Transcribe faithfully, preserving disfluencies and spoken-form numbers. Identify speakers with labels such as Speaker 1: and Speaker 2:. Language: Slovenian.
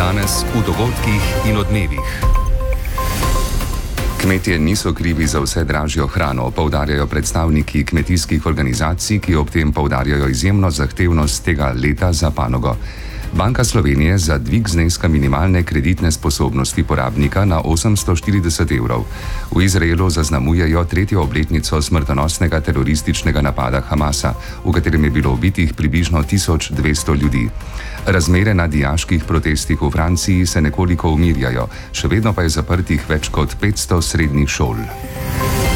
Speaker 1: Danes v dogodkih in odmevih. Kmetje niso krivi za vse dražjo hrano, poudarjajo predstavniki kmetijskih organizacij, ki ob tem poudarjajo izjemno zahtevnost tega leta za panogo. Banka Slovenije za dvig zneska minimalne kreditne sposobnosti porabnika na osemsto štirideset evrov. V Izraelu zaznamujejo tretjo obletnico smrtonosnega terorističnega napada Hamasa, v katerem je bilo ubitih približno tisoč dvesto ljudi. Razmere na dijaških protestih v Franciji se nekoliko umirjajo, še vedno pa je zaprtih več kot petsto srednjih šol.